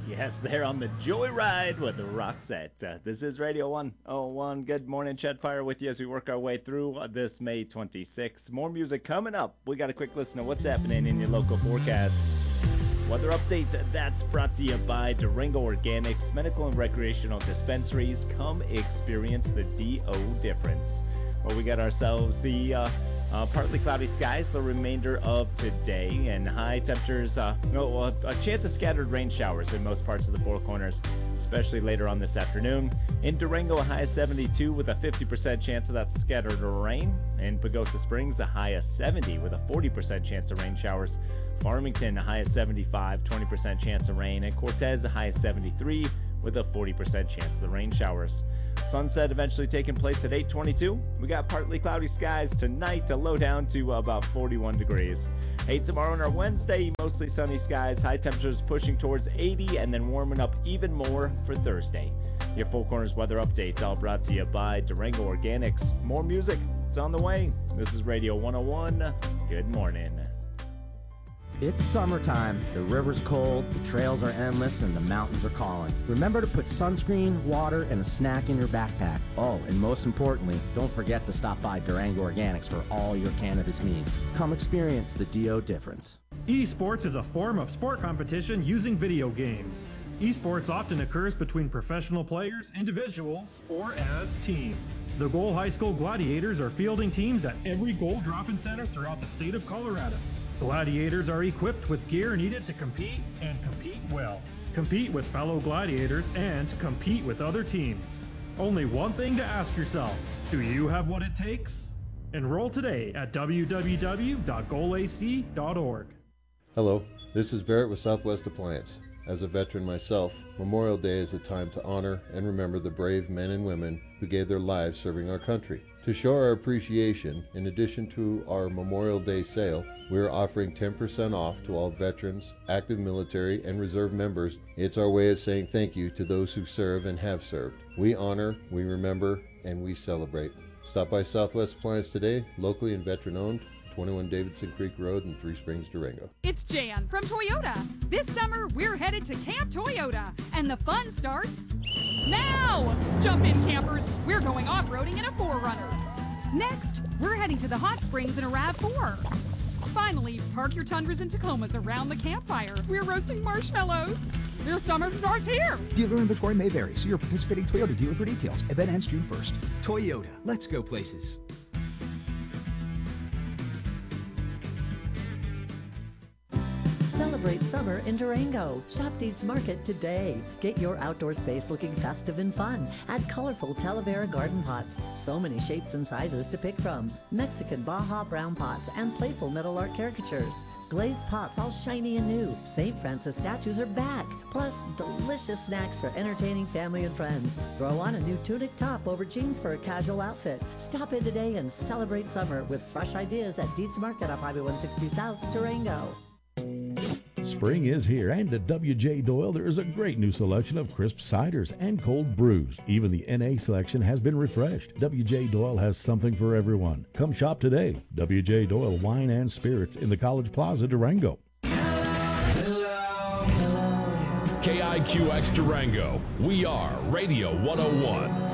Yes, they're on the Joyride with Roxette. This is Radio 101. Good morning, Chet Fire with you as we work our way through this May 26th. More music coming up. We got a quick listen to what's happening in your local forecast. Weather update, that's brought to you by Durango Organics, Medical and Recreational Dispensaries. Come experience the DO difference. Well, we got ourselves the partly cloudy skies the remainder of today, and high temperatures, a chance of scattered rain showers in most parts of the Four Corners, especially later on this afternoon. In Durango, a high of 72 with a 50% chance of that scattered rain. In Pagosa Springs, a high of 70 with a 40% chance of rain showers. Farmington, a high of 75, 20% chance of rain. And Cortez, a high of 73 with a 40% chance of the rain showers. Sunset eventually taking place at 8:22. We got partly cloudy skies tonight, a low down to about 41 degrees. Hey, tomorrow on our Wednesday, mostly sunny skies, high temperatures pushing towards 80 and then warming up even more for Thursday. Your Four Corners weather updates all brought to you by Durango Organics. More music, it's on the way. This is Radio 101. Good morning. It's summertime, the river's cold, the trails are endless, and the mountains are calling. Remember to put sunscreen, water, and a snack in your backpack. Oh, and most importantly, don't forget to stop by Durango Organics for all your cannabis needs. Come experience the DO difference. Esports is a form of sport competition using video games. Esports often occurs between professional players, individuals, or as teams. The Goal High School Gladiators are fielding teams at every goal drop-in center throughout the state of Colorado. Gladiators are equipped with gear needed to compete and compete well. Compete with fellow gladiators and compete with other teams. Only one thing to ask yourself: do you have what it takes? Enroll today at www.goalac.org. Hello, this is Barrett with Southwest Appliance. As a veteran myself, Memorial Day is a time to honor and remember the brave men and women who gave their lives serving our country. To show our appreciation, in addition to our Memorial Day sale, we are offering 10% off to all veterans, active military, and reserve members. It's our way of saying thank you to those who serve and have served. We honor, we remember, and we celebrate. Stop by Southwest Appliance today, locally and veteran-owned, 21 Davidson Creek Road in Three Springs, Durango. It's Jan from Toyota. This summer, we're headed to Camp Toyota, and the fun starts now! Jump in, campers. We're going off-roading in a 4Runner. Next, we're heading to the hot springs in a RAV4. Finally, park your Tundras and Tacomas around the campfire. We're roasting marshmallows. This summer starts here. Dealer inventory may vary. See your participating Toyota dealer for details. Event ends June 1st. Toyota. Let's go places. Celebrate summer in Durango. Shop Dietz Market today. Get your outdoor space looking festive and fun. Add colorful Talavera garden pots. So many shapes and sizes to pick from. Mexican Baja brown pots and playful metal art caricatures. Glazed pots all shiny and new. St. Francis statues are back. Plus, delicious snacks for entertaining family and friends. Throw on a new tunic top over jeans for a casual outfit. Stop in today and celebrate summer with fresh ideas at Dietz Market off Highway 160 South, Durango. Spring is here, and at W.J. Doyle there is a great new selection of crisp ciders and cold brews. Even the NA selection has been refreshed. W.J. Doyle has something for everyone. Come shop today. W.J. Doyle Wine and Spirits in the College Plaza, Durango. KIQX Durango. We are Radio 101.